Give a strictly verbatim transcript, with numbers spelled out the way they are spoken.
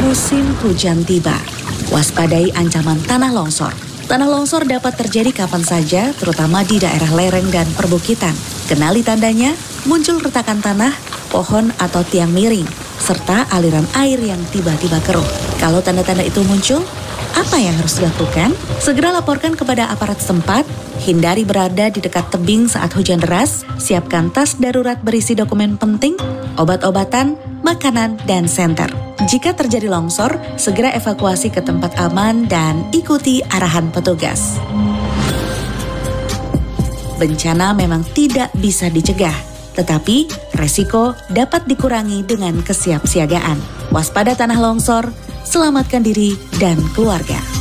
Musim hujan tiba. Waspadai ancaman tanah longsor. Tanah longsor dapat terjadi kapan saja, terutama di daerah lereng dan perbukitan. Kenali tandanya, muncul retakan tanah, pohon atau tiang miring, serta aliran air yang tiba-tiba keruh. Kalau tanda-tanda itu muncul, apa yang harus dilakukan? Segera laporkan kepada aparat setempat, hindari berada di dekat tebing saat hujan deras, siapkan tas darurat berisi dokumen penting, obat-obatan, makanan, dan senter. Jika terjadi longsor, segera evakuasi ke tempat aman dan ikuti arahan petugas. Bencana memang tidak bisa dicegah, tetapi resiko dapat dikurangi dengan kesiapsiagaan. Waspada tanah longsor, selamatkan diri dan keluarga.